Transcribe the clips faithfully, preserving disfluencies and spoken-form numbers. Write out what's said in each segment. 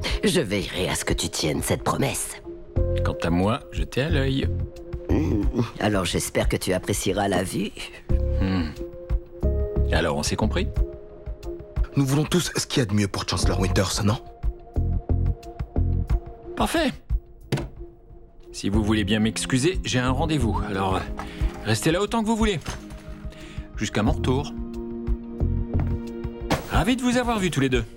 Je veillerai à ce que tu tiennes cette promesse. Quant à moi, je t'ai à l'œil. Mmh. Alors j'espère que tu apprécieras la vue. Mmh. Alors, on s'est compris? Nous voulons tous ce qu'il y a de mieux pour Chancellor Winters, non? Parfait. Si vous voulez bien m'excuser, j'ai un rendez-vous. Alors, restez là autant que vous voulez. Jusqu'à mon retour. Ravi de vous avoir vus tous les deux.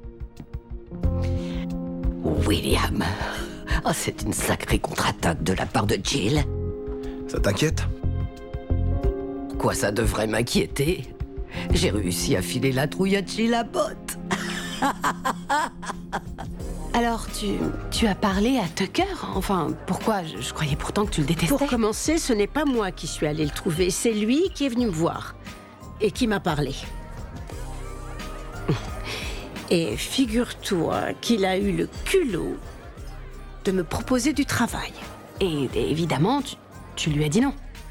William. Oh, c'est une sacrée contre-attaque de la part de Jill. Ça t'inquiète? Quoi, ça devrait m'inquiéter? J'ai réussi à filer la trouille à Jill à botte. Alors, tu, tu as parlé à Tucker? Enfin, pourquoi? je, je croyais pourtant que tu le détestais. Pour commencer, ce n'est pas moi qui suis allée le trouver. C'est lui qui est venu me voir. Et qui m'a parlé. Et figure-toi qu'il a eu le culot de me proposer du travail. Et, et évidemment, tu, tu lui as dit non.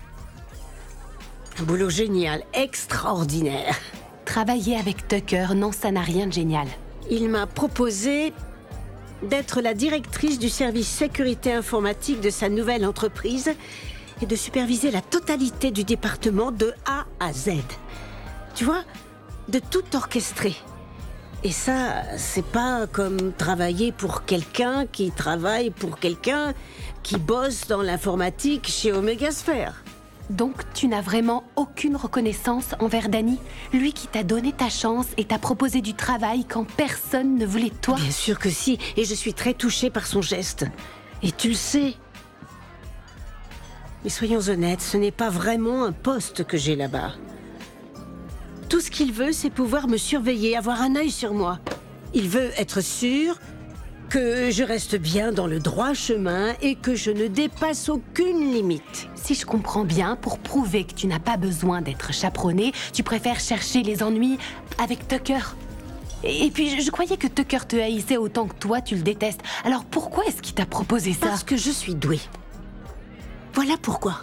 Un boulot génial, extraordinaire. Travailler avec Tucker, non, ça n'a rien de génial. Il m'a proposé d'être la directrice du service sécurité informatique de sa nouvelle entreprise et de superviser la totalité du département de A à Z. Tu vois, de tout orchestrer. Et ça, c'est pas comme travailler pour quelqu'un qui travaille pour quelqu'un qui bosse dans l'informatique chez Omega Sphere. Donc, tu n'as vraiment aucune reconnaissance envers Danny? Lui qui t'a donné ta chance et t'a proposé du travail quand personne ne voulait de toi? Bien sûr que si, et je suis très touchée par son geste. Et tu le sais. Mais soyons honnêtes, ce n'est pas vraiment un poste que j'ai là-bas. Tout ce qu'il veut, c'est pouvoir me surveiller, avoir un œil sur moi. Il veut être sûr que je reste bien dans le droit chemin et que je ne dépasse aucune limite. Si je comprends bien, pour prouver que tu n'as pas besoin d'être chaperonné, tu préfères chercher les ennuis avec Tucker. Et, et puis, je, je croyais que Tucker te haïssait autant que toi, tu le détestes. Alors pourquoi est-ce qu'il t'a proposé ça? Parce que je suis douée. Voilà pourquoi.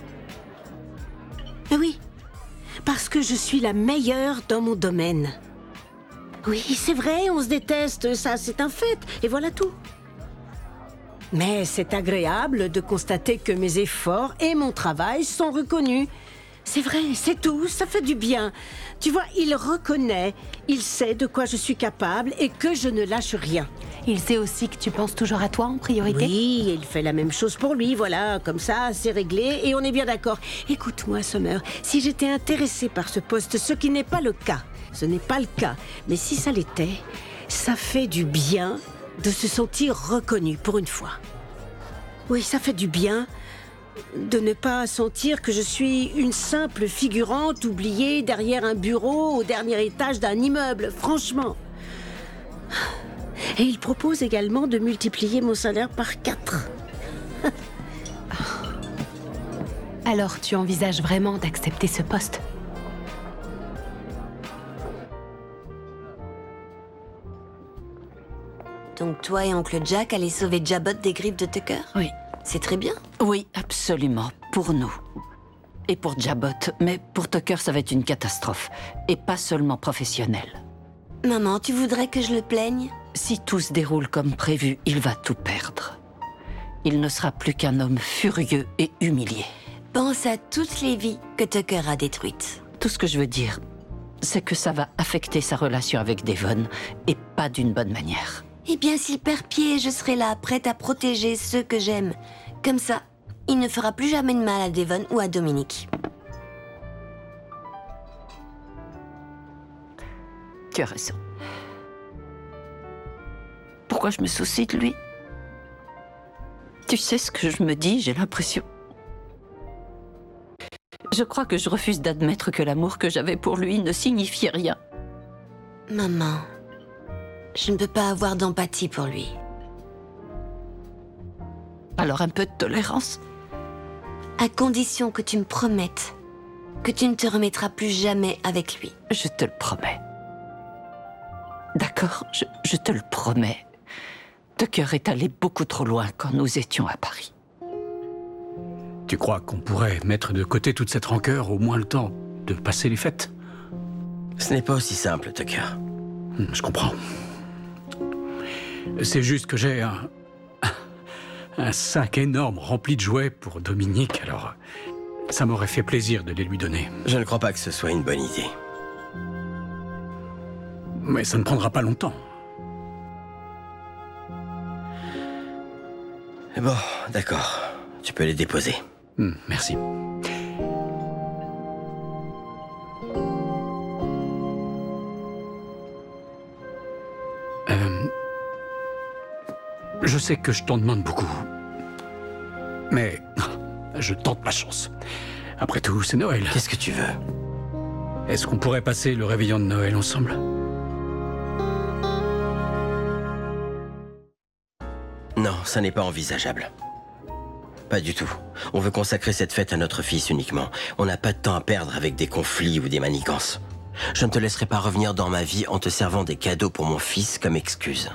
Ah oui, parce que je suis la meilleure dans mon domaine. Oui, c'est vrai, on se déteste, ça c'est un fait, et voilà tout. Mais c'est agréable de constater que mes efforts et mon travail sont reconnus. C'est vrai, c'est tout, ça fait du bien. Tu vois, il reconnaît, il sait de quoi je suis capable et que je ne lâche rien. Il sait aussi que tu penses toujours à toi en priorité? Oui, il fait la même chose pour lui, voilà, comme ça, c'est réglé et on est bien d'accord. Écoute-moi, Summer, si j'étais intéressée par ce poste, ce qui n'est pas le cas, ce n'est pas le cas, mais si ça l'était, ça fait du bien de se sentir reconnu pour une fois. Oui, ça fait du bien de ne pas sentir que je suis une simple figurante oubliée derrière un bureau au dernier étage d'un immeuble, franchement. Et il propose également de multiplier mon salaire par quatre. Alors tu envisages vraiment d'accepter ce poste? Donc toi et oncle Jack allez sauver Jabot des griffes de Tucker? Oui. C'est très bien. Oui, absolument. Pour nous. Et pour Jabot. Mais pour Tucker, ça va être une catastrophe. Et pas seulement professionnelle. Maman, tu voudrais que je le plaigne? Si tout se déroule comme prévu, il va tout perdre. Il ne sera plus qu'un homme furieux et humilié. Pense à toutes les vies que Tucker a détruites. Tout ce que je veux dire, c'est que ça va affecter sa relation avec Devon, et pas d'une bonne manière. Eh bien, s'il perd pied, je serai là, prête à protéger ceux que j'aime. Comme ça, il ne fera plus jamais de mal à Devon ou à Dominique. Tu as raison. Pourquoi je me soucie de lui? Tu sais ce que je me dis, j'ai l'impression. Je crois que je refuse d'admettre que l'amour que j'avais pour lui ne signifiait rien. Maman, je ne peux pas avoir d'empathie pour lui. Alors un peu de tolérance? À condition que tu me promettes que tu ne te remettras plus jamais avec lui. Je te le promets. D'accord, je, je te le promets. Tucker est allé beaucoup trop loin quand nous étions à Paris. Tu crois qu'on pourrait mettre de côté toute cette rancœur au moins le temps de passer les fêtes? Ce n'est pas aussi simple, Tucker. Je comprends. C'est juste que j'ai un... un sac énorme rempli de jouets pour Dominique, alors ça m'aurait fait plaisir de les lui donner. Je ne crois pas que ce soit une bonne idée. Mais ça ne prendra pas longtemps. Bon, d'accord. Tu peux les déposer. Hmm, merci. Euh, je sais que je t'en demande beaucoup. Mais je tente ma chance. Après tout, c'est Noël. Qu'est-ce que tu veux? Est-ce qu'on pourrait passer le réveillon de Noël ensemble? Non, ça n'est pas envisageable. Pas du tout. On veut consacrer cette fête à notre fils uniquement. On n'a pas de temps à perdre avec des conflits ou des manigances. Je ne te laisserai pas revenir dans ma vie en te servant des cadeaux pour mon fils comme excuse.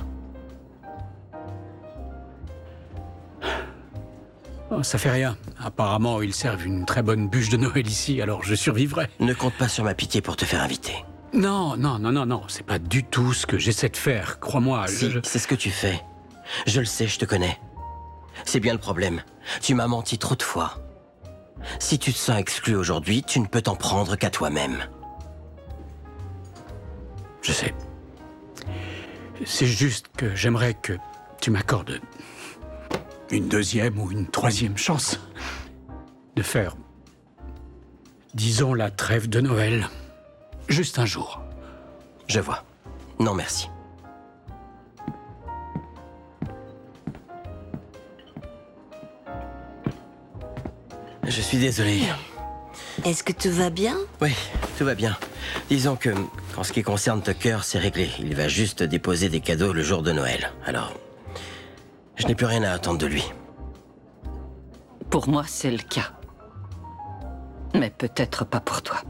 Oh, ça fait rien. Apparemment, ils servent une très bonne bûche de Noël ici, alors je survivrai. Ne compte pas sur ma pitié pour te faire inviter. Non, non, non, non, non. C'est pas du tout ce que j'essaie de faire. Crois-moi. Si, je... c'est ce que tu fais. Je le sais, je te connais. C'est bien le problème. Tu m'as menti trop de fois. Si tu te sens exclu aujourd'hui, tu ne peux t'en prendre qu'à toi-même. Je sais. C'est juste que j'aimerais que tu m'accordes une deuxième ou une troisième chance de faire, disons, la trêve de Noël. Juste un jour. Je vois. Non, merci. Je suis désolé. Est-ce que tout va bien? Oui, tout va bien. Disons que, en ce qui concerne Tucker, c'est réglé. Il va juste déposer des cadeaux le jour de Noël. Alors, je n'ai plus rien à attendre de lui. Pour moi, c'est le cas. Mais peut-être pas pour toi.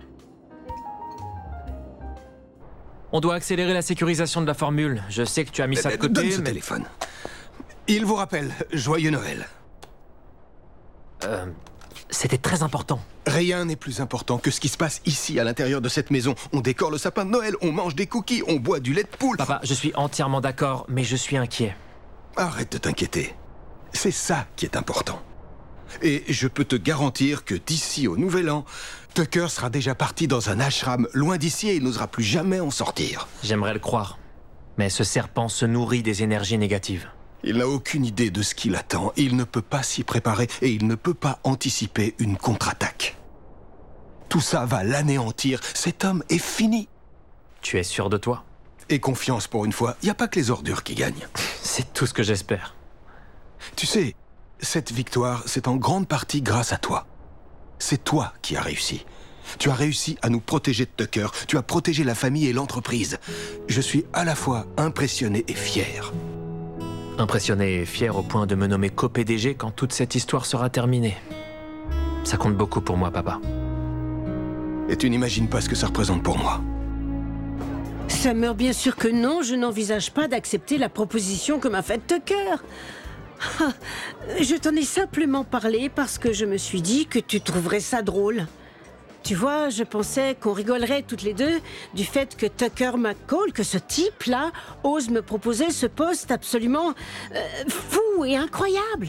On doit accélérer la sécurisation de la formule. Je sais que tu as mis ça de côté, Donne ce mais... téléphone. Il vous rappelle, joyeux Noël. Euh... C'était très important. Rien n'est plus important que ce qui se passe ici, à l'intérieur de cette maison. On décore le sapin de Noël, on mange des cookies, on boit du lait de poule. Papa, je suis entièrement d'accord, mais je suis inquiet. Arrête de t'inquiéter. C'est ça qui est important. Et je peux te garantir que d'ici au Nouvel An, Tucker sera déjà parti dans un ashram loin d'ici et il n'osera plus jamais en sortir. J'aimerais le croire. Mais ce serpent se nourrit des énergies négatives. Il n'a aucune idée de ce qui l'attend. Il ne peut pas s'y préparer et il ne peut pas anticiper une contre-attaque. Tout ça va l'anéantir. Cet homme est fini. Tu es sûr de toi? Et confiance pour une fois, il n'y a pas que les ordures qui gagnent. C'est tout ce que j'espère. Tu sais, cette victoire, c'est en grande partie grâce à toi. C'est toi qui as réussi. Tu as réussi à nous protéger de Tucker. Tu as protégé la famille et l'entreprise. Je suis à la fois impressionné et fier. Impressionné et fier au point de me nommer co-P D G quand toute cette histoire sera terminée. Ça compte beaucoup pour moi, papa. Et tu n'imagines pas ce que ça représente pour moi. Summer, bien sûr que non, je n'envisage pas d'accepter la proposition que m'a faite Tucker. Ah, je t'en ai simplement parlé parce que je me suis dit que tu trouverais ça drôle. Tu vois, je pensais qu'on rigolerait toutes les deux du fait que Tucker McCall, que ce type-là, ose me proposer ce poste absolument euh, fou et incroyable.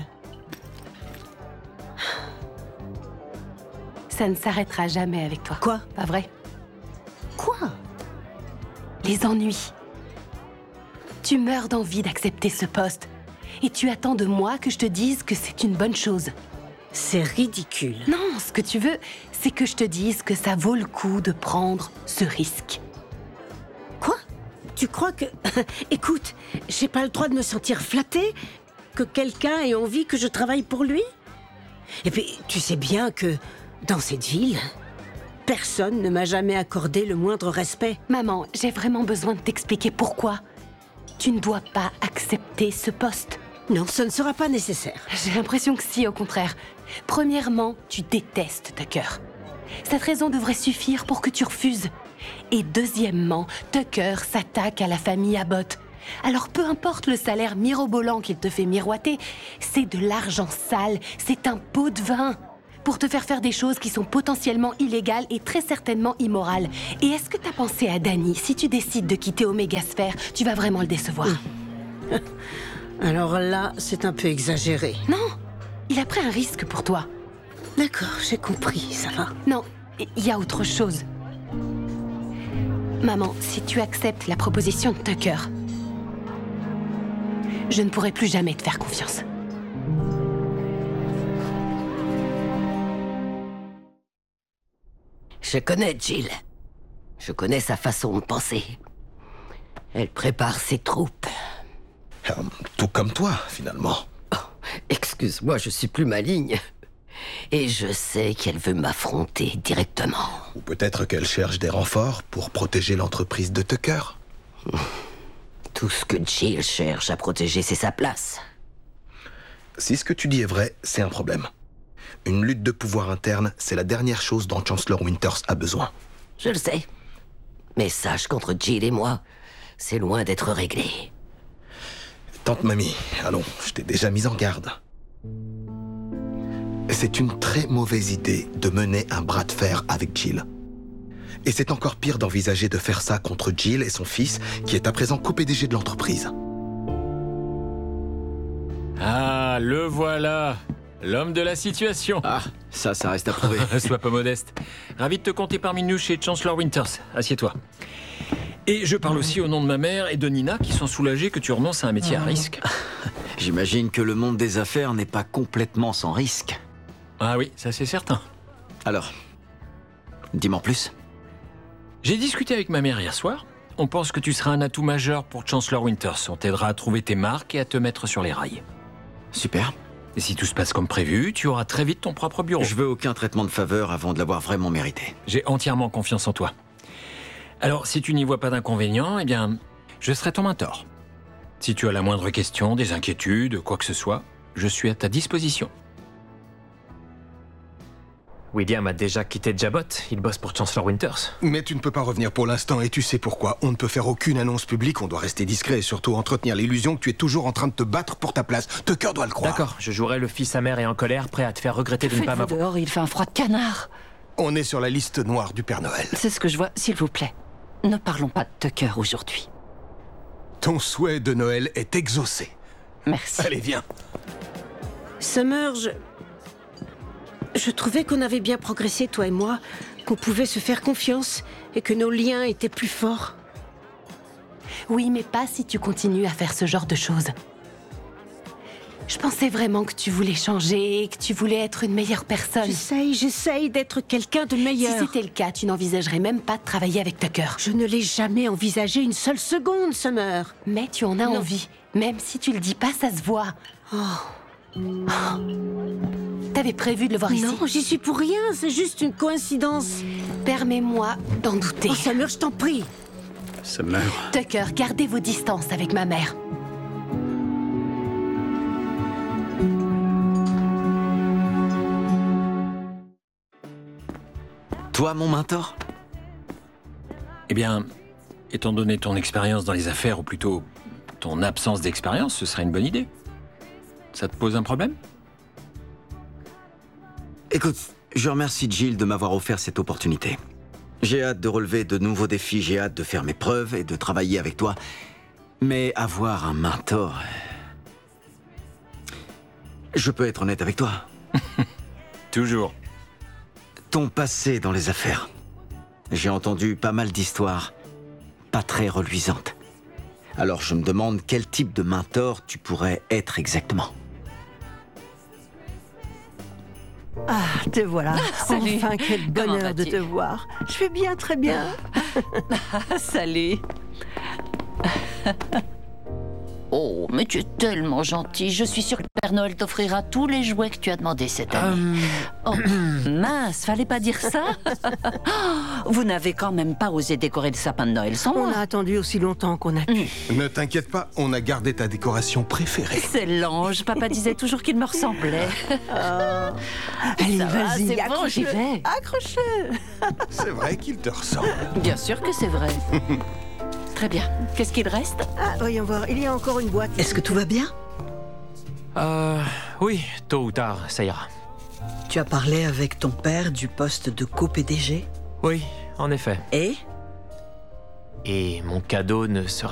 Ça ne s'arrêtera jamais avec toi. Quoi? Pas vrai? Quoi? Les ennuis. Tu meurs d'envie d'accepter ce poste. Et tu attends de moi que je te dise que c'est une bonne chose. C'est ridicule. Non, ce que tu veux, c'est que je te dise que ça vaut le coup de prendre ce risque. Quoi? Tu crois que... Écoute, j'ai pas le droit de me sentir flattée? Que quelqu'un ait envie que je travaille pour lui? Et puis, tu sais bien que, dans cette ville, personne ne m'a jamais accordé le moindre respect. Maman, j'ai vraiment besoin de t'expliquer pourquoi. Tu ne dois pas accepter ce poste. Non, ce ne sera pas nécessaire. J'ai l'impression que si, au contraire. Premièrement, tu détestes Tucker. Cette raison devrait suffire pour que tu refuses. Et deuxièmement, Tucker s'attaque à la famille Abbott. Alors peu importe le salaire mirobolant qu'il te fait miroiter, c'est de l'argent sale, c'est un pot de vin. Pour te faire faire des choses qui sont potentiellement illégales et très certainement immorales. Et est-ce que t'as pensé à Danny? Si tu décides de quitter Omega Sphère, tu vas vraiment le décevoir. Alors là, c'est un peu exagéré. Non, il a pris un risque pour toi. D'accord, j'ai compris, ça va. Non, il y a autre chose. Maman, si tu acceptes la proposition de Tucker, je ne pourrai plus jamais te faire confiance. Je connais Jill. Je connais sa façon de penser. Elle prépare ses troupes. Euh, Tout comme toi, finalement. Oh, excuse-moi, je suis plus maligne. Et je sais qu'elle veut m'affronter directement. Ou peut-être qu'elle cherche des renforts pour protéger l'entreprise de Tucker. Tout ce que Jill cherche à protéger, c'est sa place. Si ce que tu dis est vrai, c'est un problème. Une lutte de pouvoir interne, c'est la dernière chose dont Chancellor Winters a besoin. Je le sais. Mais sache qu'entre Jill et moi, c'est loin d'être réglé. Tante Mamie, allons, je t'ai déjà mise en garde. C'est une très mauvaise idée de mener un bras de fer avec Jill. Et c'est encore pire d'envisager de faire ça contre Jill et son fils, qui est à présent co-P D G de l'entreprise. Ah, le voilà. L'homme de la situation. Ah, ça, ça reste à prouver. Sois pas modeste. Ravi de te compter parmi nous chez Chancellor Winters. Assieds-toi. Et je parle aussi au nom de ma mère et de Nina, qui sont soulagés que tu renonces à un métier à risque. J'imagine que le monde des affaires n'est pas complètement sans risque. Ah oui, ça c'est certain. Alors, dis-moi en plus. J'ai discuté avec ma mère hier soir. On pense que tu seras un atout majeur pour Chancellor Winters. On t'aidera à trouver tes marques et à te mettre sur les rails. Super. Et si tout se passe comme prévu, tu auras très vite ton propre bureau. Je veux aucun traitement de faveur avant de l'avoir vraiment mérité. J'ai entièrement confiance en toi. Alors, si tu n'y vois pas d'inconvénient, eh bien, je serai ton mentor. Si tu as la moindre question, des inquiétudes, quoi que ce soit, je suis à ta disposition. William a déjà quitté Jabot, il bosse pour Chancellor Winters. Mais tu ne peux pas revenir pour l'instant et tu sais pourquoi. On ne peut faire aucune annonce publique, on doit rester discret et surtout entretenir l'illusion que tu es toujours en train de te battre pour ta place. Tucker doit le croire. D'accord, je jouerai le fils amer et en colère, prêt à te faire regretter de ne pas Faites-vous m'avoir... dehors, il fait un froid de canard. On est sur la liste noire du Père Noël. C'est ce que je vois, s'il vous plaît. Ne parlons pas de Tucker aujourd'hui. Ton souhait de Noël est exaucé. Merci. Allez, viens. Summer, je... Je trouvais qu'on avait bien progressé, toi et moi, qu'on pouvait se faire confiance et que nos liens étaient plus forts. Oui, mais pas si tu continues à faire ce genre de choses. Je pensais vraiment que tu voulais changer, que tu voulais être une meilleure personne. J'essaye, j'essaye d'être quelqu'un de meilleur. Si c'était le cas, tu n'envisagerais même pas de travailler avec Tucker. Je ne l'ai jamais envisagé une seule seconde, Summer. Mais tu en as Non. envie. Même si tu le dis pas, ça se voit. Oh. Oh. T'avais prévu de le voir ici? Non, j'y suis pour rien, c'est juste une coïncidence. Permets-moi d'en douter. Oh, Summer, je t'en prie. Summer. Tucker, gardez vos distances avec ma mère. Toi, mon mentor? Eh bien, étant donné ton expérience dans les affaires, ou plutôt ton absence d'expérience, ce serait une bonne idée. Ça te pose un problème? Écoute, je remercie Jill de m'avoir offert cette opportunité. J'ai hâte de relever de nouveaux défis, j'ai hâte de faire mes preuves et de travailler avec toi. Mais avoir un mentor... Je peux être honnête avec toi. Toujours. Ton passé dans les affaires. J'ai entendu pas mal d'histoires, pas très reluisantes. Alors je me demande quel type de mentor tu pourrais être exactement. Ah, te voilà. Salut. Enfin, quel Comment bonheur de vas-tu? te voir. Je vais bien, très bien. Salut. Oh, mais tu es tellement gentil. Je suis sûre que le Père Noël t'offrira tous les jouets que tu as demandé cette année. Oh, mince, fallait pas dire ça. Vous n'avez quand même pas osé décorer le sapin de Noël sans On moi. a attendu aussi longtemps qu'on a pu. Ne t'inquiète pas, on a gardé ta décoration préférée. C'est l'ange. Papa disait toujours qu'il me ressemblait. Allez, Ça va, vas-y, c'est bon, accroche-le. j'y vais. Accroche-le. C'est vrai qu'il te ressemble. Bien sûr que c'est vrai. Très bien. Qu'est-ce qu'il reste? Ah, voyons voir, il y a encore une boîte. Est-ce que tout va bien? Euh... Oui, tôt ou tard, ça ira. Tu as parlé avec ton père du poste de co-P D G? Oui, en effet. Et? Et mon cadeau ne sera